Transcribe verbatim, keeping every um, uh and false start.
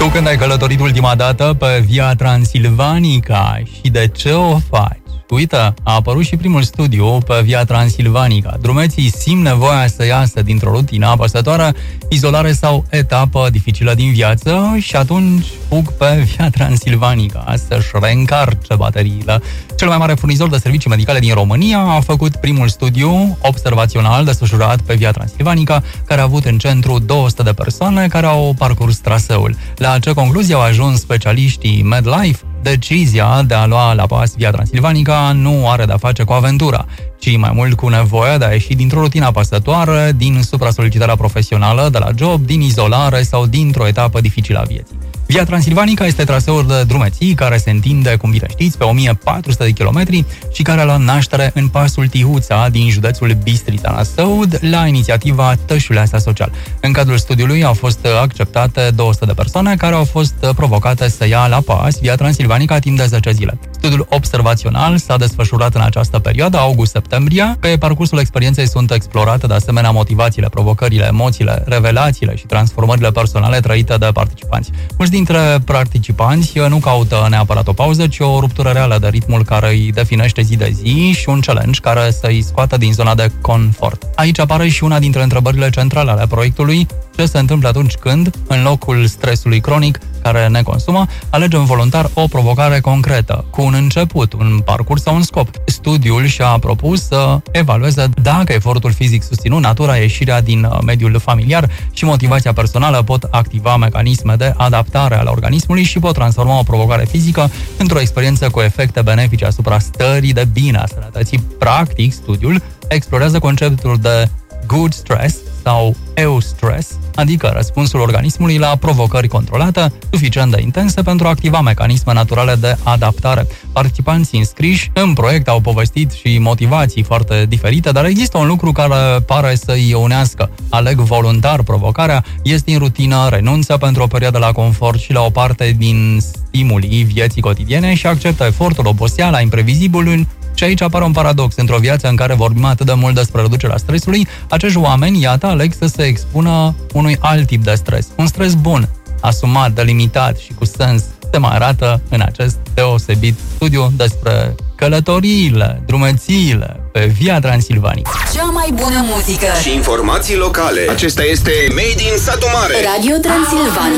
Tu când ai călătorit ultima dată pe Via Transilvanica și de ce o faci? Uite, a apărut și primul studiu pe Via Transilvanica. Drumeții simt nevoia să iasă dintr-o rutină apăsătoare, izolare sau etapă dificilă din viață și atunci fug pe Via Transilvanica să-și reîncarce bateriile. Cel mai mare furnizor de servicii medicale din România a făcut primul studiu observațional desfășurat pe Via Transilvanica, care a avut în centru două sute de persoane care au parcurs traseul. La ce concluzie au ajuns specialiștii MedLife? Decizia de a lua la pas Via Transilvanica nu are de-a face cu aventura, ci mai mult cu nevoia de a ieși dintr-o rutină apăsătoare, din supra-solicitarea profesională de la job, din izolare sau dintr-o etapă dificilă a vieții. Via Transilvanica este traseul de drumeții care se întinde, cum bine știți, pe o mie patru sute de kilometri și care a luat naștere în pasul Tihuța din județul Bistrița Năsăud la inițiativa Tășuleasa Social. În cadrul studiului au fost acceptate două sute de persoane care au fost provocate să ia la pas Via Transilvanica timp de zece zile. Studiul observațional s-a desfășurat în această perioadă, august-septembrie. Pe parcursul experienței sunt explorate de asemenea motivațiile, provocările, emoțiile, revelațiile și transformările personale trăite de participanți. Mulți dintre participanți nu caută neapărat o pauză, ci o ruptură reală de ritmul care îi definește zi de zi și un challenge care să-i scoată din zona de confort. Aici apare și una dintre întrebările centrale ale proiectului: ce se întâmplă atunci când, în locul stresului cronic care ne consumă, alegem voluntar o provocare concretă, cu un început, un parcurs sau un scop. Studiul și-a propus să evalueze dacă efortul fizic susținut, natura, ieșirea din mediul familiar și motivația personală pot activa mecanisme de adaptare ale organismului și pot transforma o provocare fizică într-o experiență cu efecte benefice asupra stării de bine a sănătății. Practic, studiul explorează conceptul de good stress sau eustress, adică răspunsul organismului la provocări controlate, suficient de intense pentru a activa mecanisme naturale de adaptare. Participanții înscriși în proiect au povestit și motivații foarte diferite, dar există un lucru care pare să-i unească. Aleg voluntar provocarea, ies din rutină, renunță pentru o perioadă la confort și la o parte din stimulii vieții cotidiene și acceptă efortul, oboseala, imprevizibilul. Și aici apare un paradox. Într-o viață în care vorbim atât de mult despre reducerea stresului, acești oameni, iată, aleg să se expună unui alt tip de stres. Un stres bun, asumat, delimitat și cu sens. Se mai arată în acest deosebit studiu despre călătoriile, drumețiile pe Via Transilvanica. Cea mai bună muzică și informații locale. Acesta este Made in Satu Mare. Radio Transilvania.